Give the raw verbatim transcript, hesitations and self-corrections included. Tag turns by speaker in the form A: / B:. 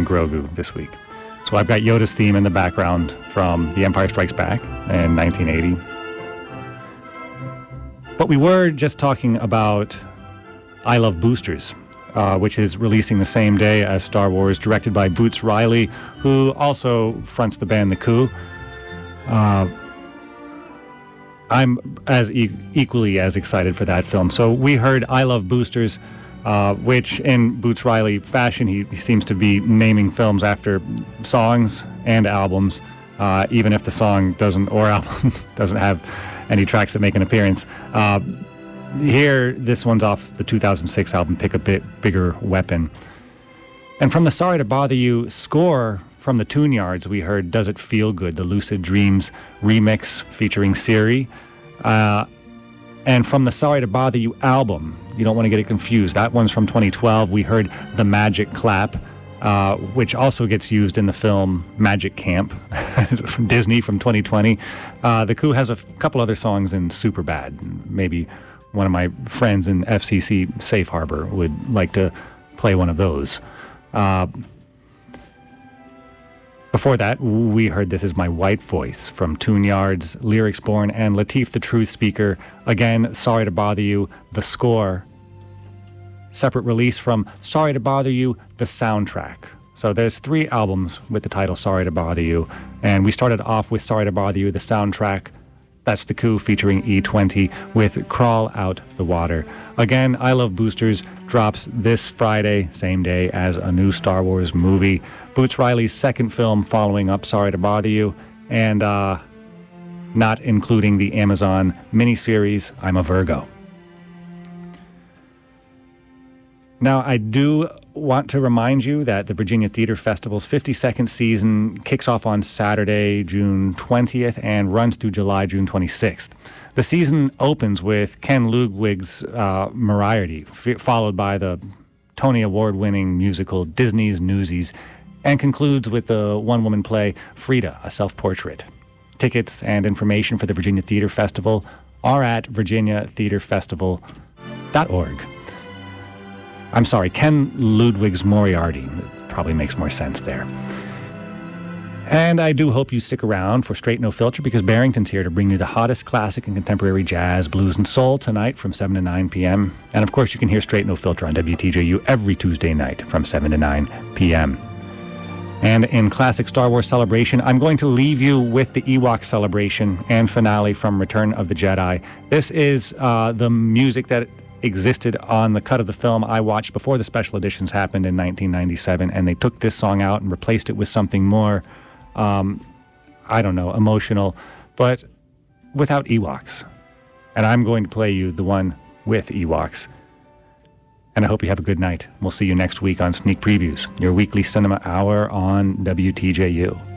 A: Grogu this week. So I've got Yoda's theme in the background from The Empire Strikes Back in nineteen eighty. But we were just talking about I Love Boosters, uh, which is releasing the same day as Star Wars, directed by Boots Riley, who also fronts the band The Coup. Uh, I'm as e- equally as excited for that film. So we heard I Love Boosters, uh, which in Boots Riley fashion, he, he seems to be naming films after songs and albums, uh, even if the song doesn't or album doesn't have any tracks that make an appearance. Uh, here, this one's off the two thousand six album, Pick a Bit Bigger Weapon. And from the Sorry to Bother You score from the Tune Yards, we heard Does It Feel Good, the Lucid Dreams remix featuring Siri. Uh, and from the Sorry to Bother You album, you don't want to get it confused, that one's from twenty twelve, we heard The Magic Clap, uh, which also gets used in the film Magic Camp from Disney from twenty twenty. Uh, the Coup has a f- couple other songs in Superbad. Maybe one of my friends in F C C Safe Harbor would like to play one of those. Uh, before that, we heard This Is My White Voice from Tune Yards, Lyrics Born, and Lateef the Truth Speaker. Again, Sorry to Bother You, the score. Separate release from Sorry to Bother You, the soundtrack. So there's three albums with the title Sorry to Bother You, and we started off with Sorry to Bother You, the soundtrack. That's The Coup featuring E twenty with Crawl Out the Water. Again, I Love Boosters drops this Friday, same day as a new Star Wars movie. Boots Riley's second film following up Sorry to Bother You, and uh, not including the Amazon miniseries I'm a Virgo. Now, I do want to remind you that the Virginia Theatre Festival's fifty-second season kicks off on Saturday, June twentieth, and runs through July, June twenty-sixth. The season opens with Ken Ludwig's uh, Moriarty, f- followed by the Tony Award-winning musical Disney's Newsies, and concludes with the one-woman play Frida, a self-portrait. Tickets and information for the Virginia Theatre Festival are at virginia theatre festival dot org. I'm sorry, Ken Ludwig's Moriarty. It probably makes more sense there. And I do hope you stick around for Straight No Filter, because Barrington's here to bring you the hottest classic and contemporary jazz, blues, and soul tonight from seven to nine p.m. And of course, you can hear Straight No Filter on W T J U every Tuesday night from seven to nine p.m. And in classic Star Wars celebration, I'm going to leave you with the Ewok celebration and finale from Return of the Jedi. This is uh, the music that existed on the cut of the film I watched before the special editions happened in nineteen ninety-seven, and they took this song out and replaced it with something more, um, I don't know, emotional, but without Ewoks. And I'm going to play you the one with Ewoks. And I hope you have a good night. We'll see you next week on Sneak Previews, your weekly cinema hour on W T J U.